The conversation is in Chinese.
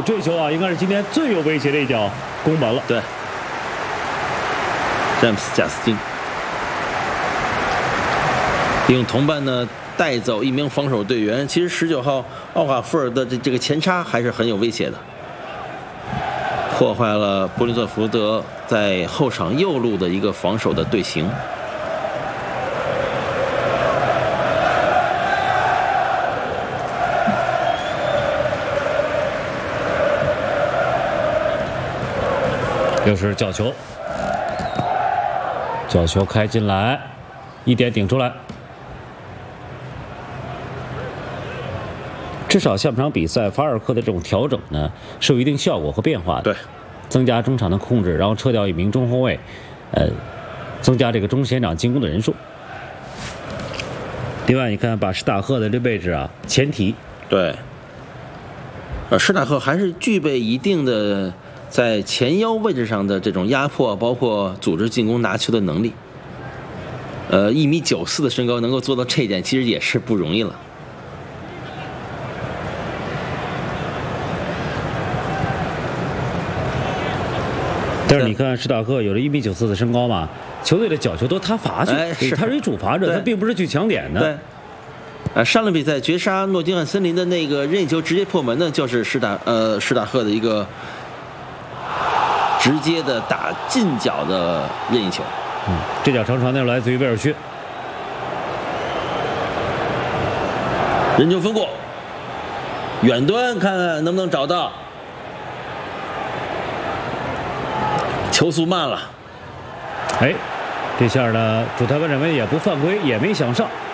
这球啊，应该是今天最有威胁的一脚攻门了。 对，詹姆斯贾斯汀利用同伴呢带走一名防守队员。其实19号奥卡福尔的这个前插还是很有威胁的，破坏了波利特福德在后场右路的一个防守的队形。 又是角球，角球开进来，一点顶出来。至少下半场比赛，法尔科的这种调整呢是有一定效果和变化的。 对， 增加中场的控制，然后撤掉一名中后卫，增加这个中前场进攻的人数。另外，你看把施塔赫的这位置啊前提， 对，施塔赫还是具备一定的在前腰位置上的这种压迫，包括组织进攻拿球的能力。1.94米的身高能够做到这一点，其实也是不容易了。 但是你看施塔克有着1.94米的身高嘛，球队的角球都他罚去，他是一主罚者，他并不是去抢点的。 对，上轮比赛绝杀诺丁汉森林的那个任意球直接破门呢，就是施塔赫的一个直接的打近角的任意球。 这脚长传呢来自于威尔逊， 人球分过，远端看看能不能找到。球速慢了， 这下呢，主裁判认为也不犯规，也没想上。